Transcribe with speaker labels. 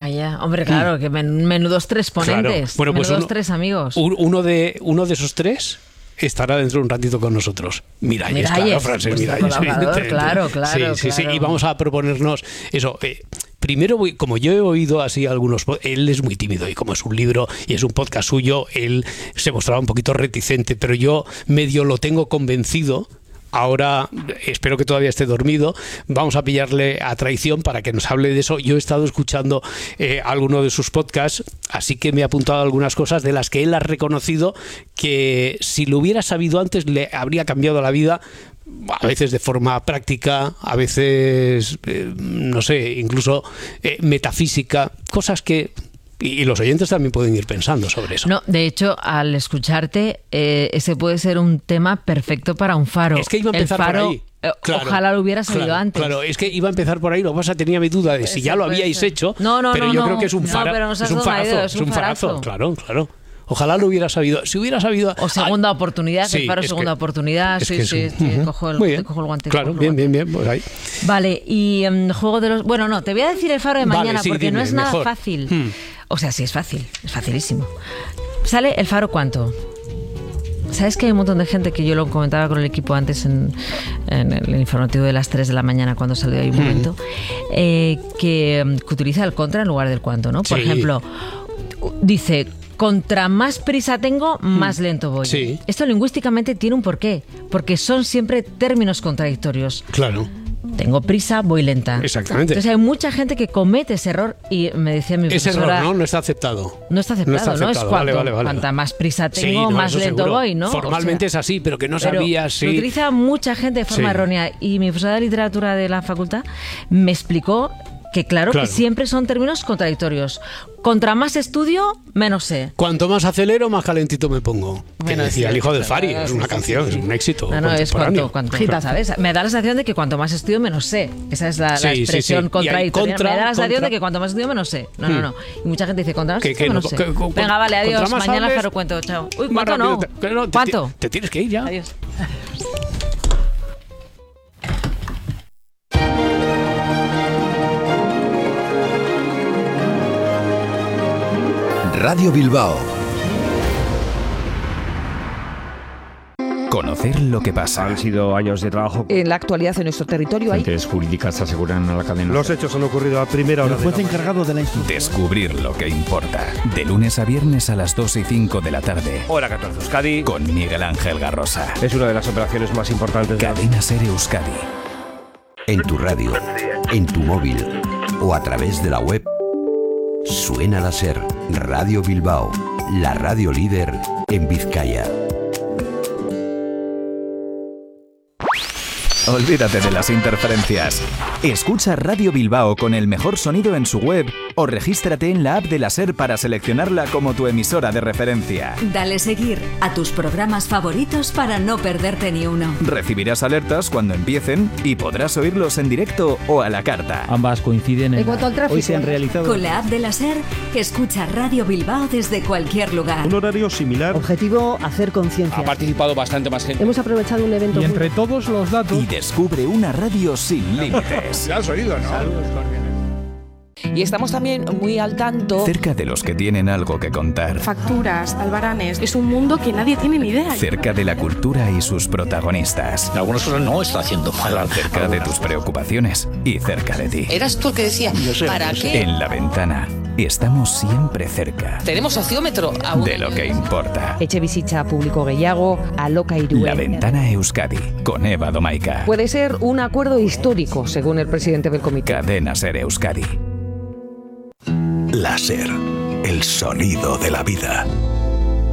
Speaker 1: Vaya, hombre, claro, que menudos 3 ponentes,
Speaker 2: claro. Bueno, pues
Speaker 1: menudos 3 amigos.
Speaker 2: Uno de esos 3 estará dentro de un ratito con nosotros. Miralles, claro, Francesc Miralles.
Speaker 1: Claro.
Speaker 2: Sí. Y vamos a proponernos eso. Primero, como yo he oído así algunos... Él es muy tímido y como es un libro y es un podcast suyo, él se mostraba un poquito reticente, pero yo medio lo tengo convencido. Ahora espero que todavía esté dormido. Vamos a pillarle a traición para que nos hable de eso. Yo he estado escuchando alguno de sus podcasts, así que me he apuntado algunas cosas de las que él ha reconocido que si lo hubiera sabido antes le habría cambiado la vida, a veces de forma práctica, a veces, no sé, incluso metafísica, cosas que... Y los oyentes también pueden ir pensando sobre eso.
Speaker 1: No, de hecho, al escucharte, ese puede ser un tema perfecto para un faro.
Speaker 2: Es que iba a empezar por ahí.
Speaker 1: Claro, ojalá lo hubiera sabido antes.
Speaker 2: Claro, es que iba a empezar por ahí. Lo que pasa, tenía mi duda de si ya lo habíais hecho. Pero yo creo que es un faro.
Speaker 1: Es un farazo.
Speaker 2: Claro. Ojalá lo hubiera sabido. Si hubiera sabido...
Speaker 1: O segunda oportunidad, el faro segunda oportunidad. Sí. Cojo el guante.
Speaker 2: Claro, bien, pues ahí.
Speaker 1: Vale, y juego de los... Bueno, no, te voy a decir el faro de mañana porque dime, no es nada fácil. O sea, sí, es fácil, es facilísimo. ¿Sale el faro cuánto? ¿Sabes que hay un montón de gente, que yo lo comentaba con el equipo antes en el informativo de las 3 de la mañana cuando salió ahí un momento, que utiliza el contra en lugar del cuánto, ¿no? Por ejemplo, dice... Contra más prisa tengo, más lento voy.
Speaker 2: Sí.
Speaker 1: Esto lingüísticamente tiene un porqué, porque son siempre términos contradictorios.
Speaker 2: Claro.
Speaker 1: Tengo prisa, voy lenta.
Speaker 2: Exactamente.
Speaker 1: Entonces hay mucha gente que comete ese error y me decía mi profesora...
Speaker 2: Ese error no está aceptado.
Speaker 1: No está aceptado, ¿no? Es cuanta más prisa tengo, más lento voy, ¿no?
Speaker 2: Formalmente es así, pero que no sabía si...
Speaker 1: Lo utiliza mucha gente de forma errónea. Y mi profesora de literatura de la facultad me explicó que claro, que siempre son términos contradictorios. Contra más estudio, menos sé.
Speaker 2: Cuanto más acelero, más calentito me pongo. Que decía el hijo del Fari, es una canción, es un éxito.
Speaker 1: No, es cuanto ¿sabes? Me da la sensación de que cuanto más estudio, menos sé. Esa es la expresión contradictoria. Me da la sensación de que cuanto más estudio, menos sé. No. Y mucha gente dice, contra más estudio, menos sé. Venga, vale, adiós. Mañana Faro cuento, chao. Uy, ¿cuánto no? ¿Cuánto?
Speaker 2: Te tienes que ir ya.
Speaker 1: Adiós.
Speaker 3: Radio Bilbao.
Speaker 4: Conocer lo que pasa.
Speaker 5: Han sido años de trabajo.
Speaker 6: En la actualidad en nuestro territorio hay...
Speaker 5: Fuentes jurídicas aseguran a la cadena.
Speaker 7: Los hechos han ocurrido a primera hora.
Speaker 8: El juez encargado de la instrucción.
Speaker 4: Descubrir lo que importa. De lunes a viernes a las 2 y 5 de la tarde.
Speaker 5: Hora 14 Euskadi.
Speaker 4: Con Miguel Ángel Garrosa.
Speaker 5: Es una de las operaciones más importantes.
Speaker 4: Cadena Ser Euskadi.
Speaker 3: En tu radio, en tu móvil o a través de la web. Suena la Ser, Radio Bilbao, la radio líder en Vizcaya.
Speaker 4: Olvídate de las interferencias. Escucha Radio Bilbao con el mejor sonido en su web o regístrate en la app de la SER para seleccionarla como tu emisora de referencia.
Speaker 9: Dale seguir a tus programas favoritos para no perderte ni uno.
Speaker 4: Recibirás alertas cuando empiecen y podrás oírlos en directo o a la carta.
Speaker 8: Ambas coinciden en
Speaker 6: cuanto al tráfico.
Speaker 8: Hoy se han realizado...
Speaker 9: Con la app de la SER, escucha Radio Bilbao desde cualquier lugar.
Speaker 7: Un horario similar.
Speaker 6: Objetivo, hacer conciencia.
Speaker 5: Ha participado bastante más gente.
Speaker 6: Hemos aprovechado un evento...
Speaker 8: Y entre todos los datos...
Speaker 4: Y descubre una radio sin límites.
Speaker 5: ¿Ya has oído, no? Saludos cordiales.
Speaker 6: Y estamos también muy al tanto...
Speaker 4: Cerca de los que tienen algo que contar.
Speaker 10: Facturas, albaranes... Es un mundo que nadie tiene ni idea.
Speaker 4: Cerca de la cultura y sus protagonistas.
Speaker 11: Algunas cosas no está haciendo mal.
Speaker 4: Cerca de tus preocupaciones y cerca de ti.
Speaker 10: Eras tú el que decía, ¿para qué?
Speaker 4: En La Ventana estamos siempre cerca.
Speaker 10: Tenemos sociómetro.
Speaker 4: De lo que importa.
Speaker 6: Etxebizitza publiko gehiago, Alokairuen.
Speaker 4: La Ventana Euskadi, con Eva Domaica.
Speaker 6: Puede ser un acuerdo histórico, según el presidente del comité.
Speaker 4: Cadena Ser Euskadi.
Speaker 3: La Ser, el sonido de la vida.